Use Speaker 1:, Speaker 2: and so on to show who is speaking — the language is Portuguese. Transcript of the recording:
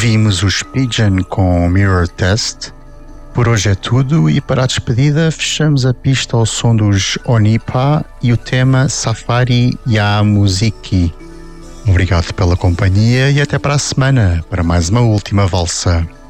Speaker 1: Ouvimos os Pigeon com Mirror Test. Por hoje é tudo e para a despedida fechamos a pista ao som dos Onipa e o tema Safari Ya Muziki. Obrigado pela companhia e até para a semana para mais uma última valsa.